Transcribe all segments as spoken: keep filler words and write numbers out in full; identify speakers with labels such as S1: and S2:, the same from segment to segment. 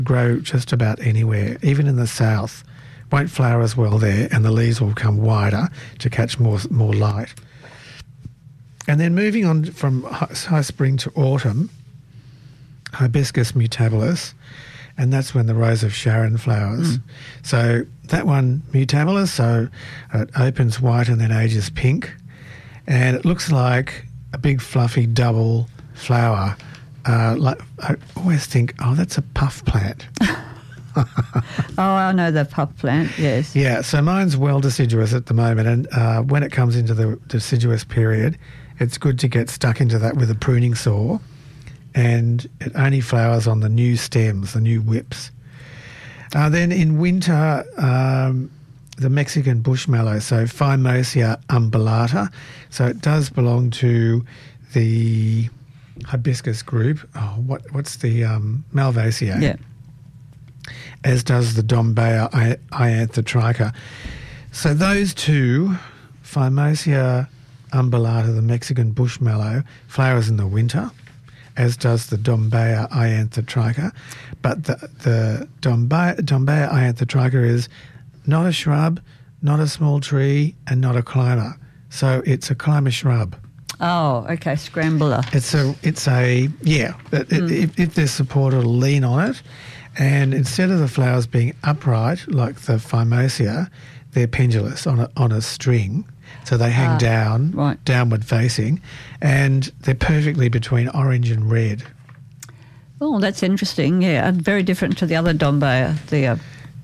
S1: grow just about anywhere, even in the south. Won't flower as well there, and the leaves will become wider to catch more more light. And then moving on from high, high spring to autumn, Hibiscus mutabilis, and that's when the Rose of Sharon flowers. Mm. So that one, mutabilis, so it opens white and then ages pink, and it looks like a big fluffy double flower. Uh, like, I always think, oh, that's a puff plant.
S2: Oh, I know the puff plant, yes.
S1: Yeah, so mine's well deciduous at the moment, and uh, when it comes into the deciduous period, it's good to get stuck into that with a pruning saw, and it only flowers on the new stems, the new whips. Uh, then in winter, um, the Mexican bush mallow, so Phimosia umbellata, so it does belong to the hibiscus group. Oh, what what's the um, Malvaceae?
S2: Yeah.
S1: As does the Dombea ianthetrica. So those two, Phimosia umbellata, the Mexican bush mallow, flowers in the winter, as does the Dombea ianthetrica. But the, the Dombea, Dombea ianthetrica is not a shrub, not a small tree, and not a climber. So it's a climber shrub.
S2: Oh, okay, scrambler.
S1: It's a, it's a yeah, it, mm. it, if, if there's support, it'll lean on it. And instead of the flowers being upright, like the Phimosia, they're pendulous on a, on a string. So they hang
S2: ah,
S1: down,
S2: right.
S1: downward facing, and they're perfectly between orange and red.
S2: Oh, that's interesting. Yeah, and very different to the other Dombea there.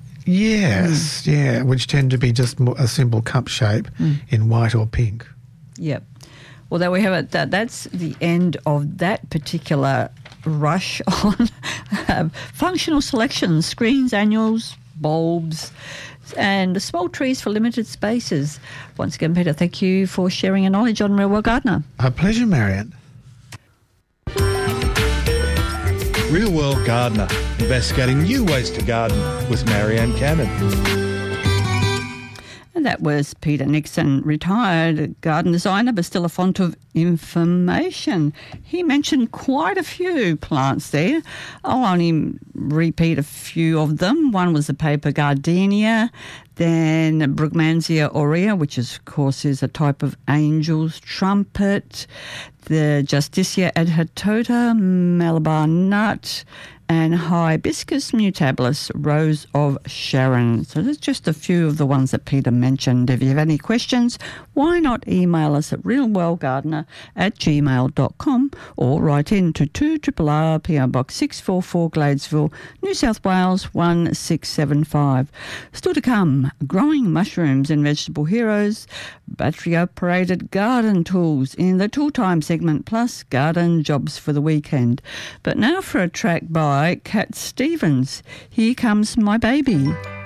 S1: Yes, mm. yeah, which tend to be just more, a simple cup shape mm. in white or pink.
S2: Yep. Well, there we have it. That, that's the end of that particular rush on uh, functional selections, screens, annuals, bulbs, and small trees for limited spaces. Once again, Peter, thank you for sharing your knowledge on Real World Gardener.
S1: A pleasure, Marianne.
S3: Real World Gardener, investigating new ways to garden with Marianne Cannon.
S2: And that was Peter Nixon, retired garden designer, but still a font of information. He mentioned quite a few plants there. I'll only repeat a few of them. One was the paper gardenia, then Brugmansia aurea, which is, of course is a type of angel's trumpet, the Justicia adhitota, Malabar nut, and Hibiscus mutabilis, Rose of Sharon. So there's just a few of the ones that Peter mentioned. If you have any questions, why not email us at realworldgardener at gmail dot com or write in to two R R R, P O Box six four four, Gladesville, New South Wales one six seven five. Still to come, growing mushrooms and vegetable heroes, battery-operated garden tools in the Tool Time segment, plus garden jobs for the weekend. But now for a track by Cat Stevens, Here Comes My Baby.